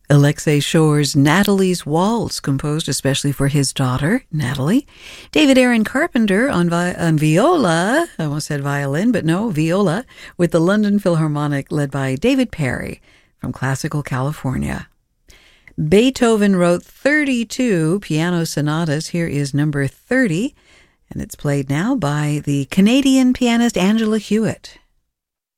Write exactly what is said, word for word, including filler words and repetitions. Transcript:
Alexei Shore's Natalie's Waltz, composed especially for his daughter, Natalie. David Aaron Carpenter on, vi- on viola, I almost said violin, but no, viola, with the London Philharmonic led by David Perry from Classical California. Beethoven wrote thirty-two piano sonatas. Here is number thirty, and it's played now by the Canadian pianist Angela Hewitt.